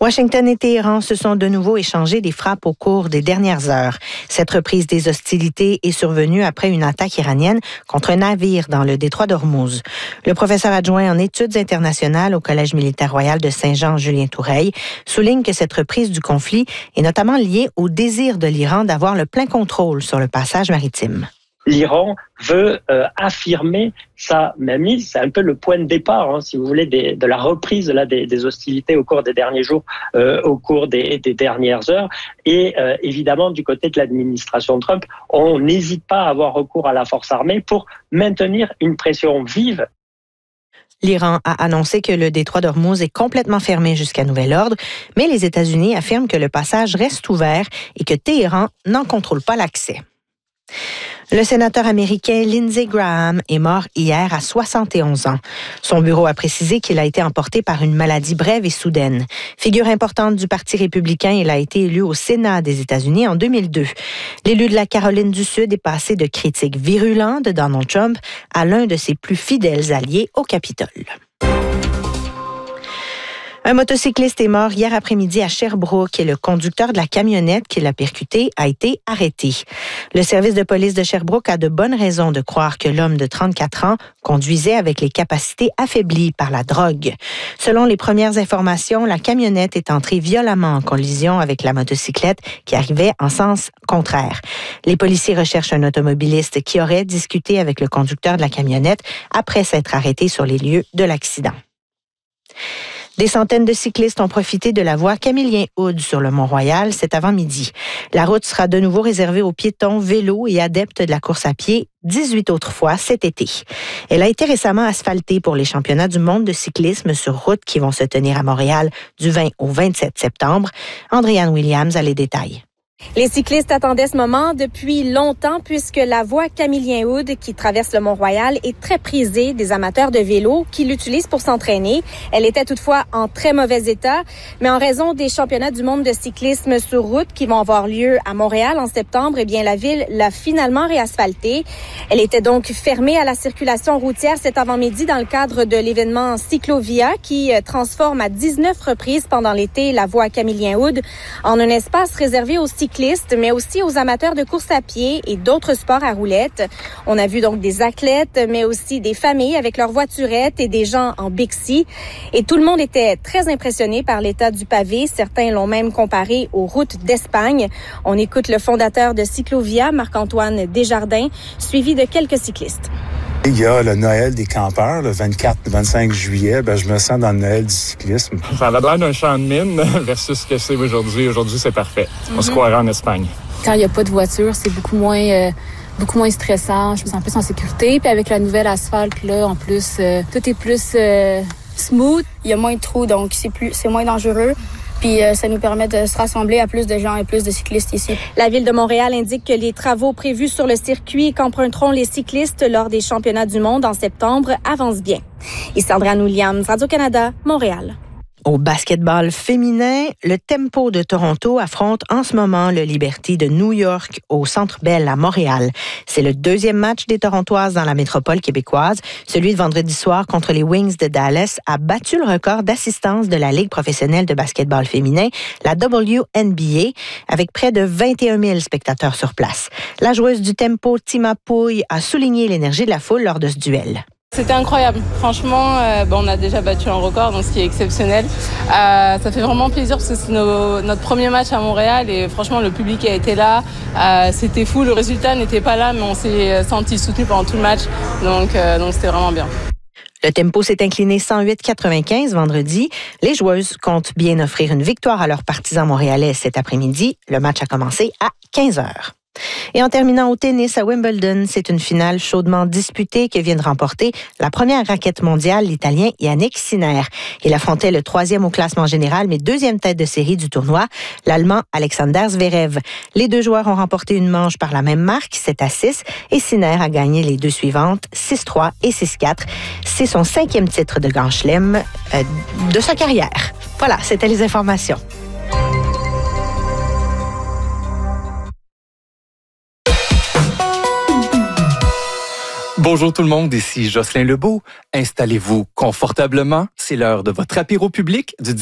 Washington et Téhéran se sont de nouveau échangé des frappes au cours des dernières heures. Cette reprise des hostilités est survenue après une attaque iranienne contre un navire dans le détroit d'Ormuz. Le professeur adjoint en études internationales au Collège militaire royal de Saint-Jean, Julien Toureille, souligne que cette reprise du conflit est notamment liée au désir de l'Iran d'avoir le plein contrôle sur le passage maritime. L'Iran veut affirmer sa mainmise. C'est un peu le point de départ, si vous voulez, de la reprise des hostilités au cours des derniers jours, au cours des dernières heures. Et évidemment, du côté de l'administration Trump, on n'hésite pas à avoir recours à la force armée pour maintenir une pression vive. L'Iran a annoncé que le détroit d'Ormuz est complètement fermé jusqu'à nouvel ordre, mais les États-Unis affirment que le passage reste ouvert et que Téhéran n'en contrôle pas l'accès. Le sénateur américain Lindsey Graham est mort hier à 71 ans. Son bureau a précisé qu'il a été emporté par une maladie brève et soudaine. Figure importante du Parti républicain, il a été élu au Sénat des États-Unis en 2002. L'élu de la Caroline du Sud est passé de critiques virulentes de Donald Trump à l'un de ses plus fidèles alliés au Capitole. Un motocycliste est mort hier après-midi à Sherbrooke et le conducteur de la camionnette qui l'a percuté a été arrêté. Le service de police de Sherbrooke a de bonnes raisons de croire que l'homme de 34 ans conduisait avec les capacités affaiblies par la drogue. Selon les premières informations, la camionnette est entrée violemment en collision avec la motocyclette qui arrivait en sens contraire. Les policiers recherchent un automobiliste qui aurait discuté avec le conducteur de la camionnette après s'être arrêté sur les lieux de l'accident. Des centaines de cyclistes ont profité de la voie Camillien-Houde sur le Mont-Royal cet avant-midi. La route sera de nouveau réservée aux piétons, vélos et adeptes de la course à pied 18 autres fois cet été. Elle a été récemment asphaltée pour les championnats du monde de cyclisme sur route qui vont se tenir à Montréal du 20 au 27 septembre. Andréane Williams a les détails. Les cyclistes attendaient ce moment depuis longtemps puisque la voie Camillien-Houde qui traverse le Mont-Royal est très prisée des amateurs de vélo qui l'utilisent pour s'entraîner. Elle était toutefois en très mauvais état, mais en raison des championnats du monde de cyclisme sur route qui vont avoir lieu à Montréal en septembre, eh bien la ville l'a finalement réasphaltée. Elle était donc fermée à la circulation routière cet avant-midi dans le cadre de l'événement Cyclovia qui transforme à 19 reprises pendant l'été la voie Camillien-Houde en un espace réservé aux cyclistes, mais aussi aux amateurs de course à pied et d'autres sports à roulettes. On a vu donc des athlètes, mais aussi des familles avec leurs voiturettes et des gens en Bixi. Et tout le monde était très impressionné par l'état du pavé. Certains l'ont même comparé aux routes d'Espagne. On écoute le fondateur de Cyclovia, Marc-Antoine Desjardins, suivi de quelques cyclistes. Il y a le Noël des campeurs, le 24-25 juillet. Je me sens dans le Noël du cyclisme. Ça a l'air d'un champ de mine versus ce que c'est aujourd'hui. Aujourd'hui, c'est parfait. On se croirait en Espagne. Quand il n'y a pas de voiture, c'est beaucoup moins stressant. Je me sens plus en sécurité. Puis avec la nouvelle asphalte, là, en plus, tout est plus smooth. Il y a moins de trous, donc c'est moins dangereux. Puis ça nous permet de se rassembler à plus de gens et plus de cyclistes ici. La Ville de Montréal indique que les travaux prévus sur le circuit qu'emprunteront les cyclistes lors des championnats du monde en septembre avancent bien. Ici Andréane Williams, Radio-Canada, Montréal. Au basketball féminin, le Tempo de Toronto affronte en ce moment le Liberty de New York au Centre Bell à Montréal. C'est le deuxième match des Torontoises dans la métropole québécoise. Celui de vendredi soir contre les Wings de Dallas a battu le record d'assistance de la Ligue professionnelle de basketball féminin, la WNBA, avec près de 21 000 spectateurs sur place. La joueuse du Tempo, Tima Pouille, a souligné l'énergie de la foule lors de ce duel. C'était incroyable. Franchement, on a déjà battu un record, donc ce qui est exceptionnel. Ça fait vraiment plaisir parce que c'est notre premier match à Montréal et franchement, le public a été là. C'était fou. Le résultat n'était pas là, mais on s'est senti soutenu pendant tout le match. Donc c'était vraiment bien. Le Tempo s'est incliné 108-95 vendredi. Les joueuses comptent bien offrir une victoire à leurs partisans montréalais cet après-midi. Le match a commencé à 15h. Et en terminant au tennis à Wimbledon, c'est une finale chaudement disputée que vient de remporter la première raquette mondiale, l'Italien Yannick Sinner. Il affrontait le 3e au classement général, mais 2e tête de série du tournoi, l'Allemand Alexander Zverev. Les deux joueurs ont remporté une manche par la même marque, 7-6, et Sinner a gagné les deux suivantes, 6-3 et 6-4. C'est son 5e titre de Grand Chelem de sa carrière. Voilà, c'était les informations. Bonjour tout le monde, ici Jocelyn Lebeau. Installez-vous confortablement. C'est l'heure de votre apéro public du